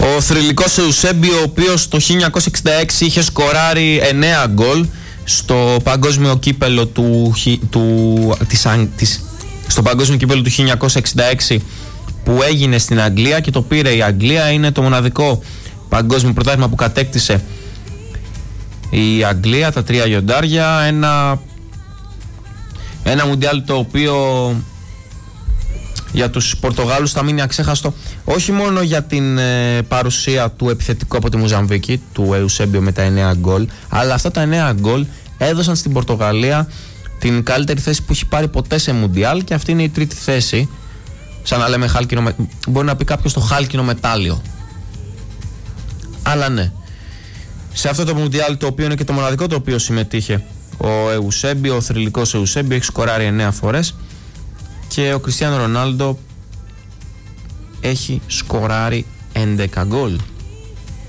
Ο θρυλικός Εουσέμπιο, ο οποίος το 1966 είχε σκοράρει 9 γκολ στο παγκόσμιο κύπελο στο παγκόσμιο κύπελο του 1966 που έγινε στην Αγγλία και το πήρε η Αγγλία. Είναι το μοναδικό παγκόσμιο πρωτάθλημα που κατέκτησε η Αγγλία, τα 3 λιοντάρια. Ένα μουντιάλ το οποίο για τους Πορτογάλους θα μείνει αξέχαστο, όχι μόνο για την παρουσία του επιθετικού από τη Μοζαμβίκη, του Εουσέμπιο με τα 9 γκολ, αλλά αυτά τα 9 γκολ έδωσαν στην Πορτογαλία την καλύτερη θέση που έχει πάρει ποτέ σε μουντιάλ, και αυτή είναι η τρίτη θέση. Σαν να λέμε μπορεί να πει κάποιος το χάλκινο μετάλλιο. Αλλά ναι, σε αυτό το μουντιάλ, το οποίο είναι και το μοναδικό το οποίο συμμετείχε ο Εουσέμπιο, ο θρυλικός Εουσέμπιο, έχει σκοράρει 9 φορές και ο Κριστιάνο Ρονάλντο έχει σκοράρει 11 γκολ.